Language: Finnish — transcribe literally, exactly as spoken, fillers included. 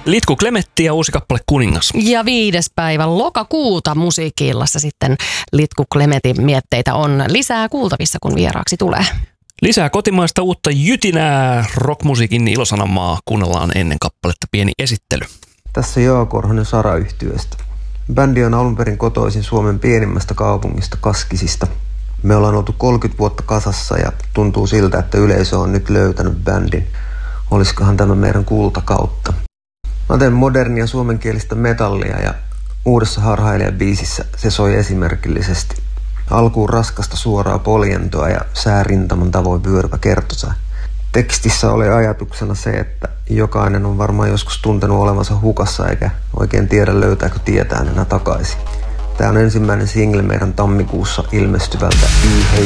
Litku Klemetti ja uusi kappale Kuningas. Ja viides päivä lokakuuta Musiikki-illassa sitten Litku Klemetin mietteitä on lisää kuultavissa, kun vieraaksi tulee. Lisää kotimaista uutta jytinää rockmusiikin ilosanamaa. Kuunnellaan ennen kappaletta pieni esittely. Tässä Jaa Korhonen Sara-yhtyeestä. Bändi on alun perin kotoisin Suomen pienimmästä kaupungista Kaskisista. Me ollaan oltu kolmekymmentä vuotta kasassa ja tuntuu siltä, että yleisö on nyt löytänyt bändin. Olisikohan tämä meidän kultakautta? Mä teen modernia suomenkielistä metallia ja uudessa Harhailija-biisissä se soi esimerkillisesti. Alkuun raskasta suoraa poljentoa ja säärintaman tavoin vyöryvä kertosää. Tekstissä oli ajatuksena se, että jokainen on varmaan joskus tuntenut olevansa hukassa eikä oikein tiedä löytääkö tietään enää takaisin. Tämä on ensimmäinen single meidän tammikuussa ilmestyvältä I Hate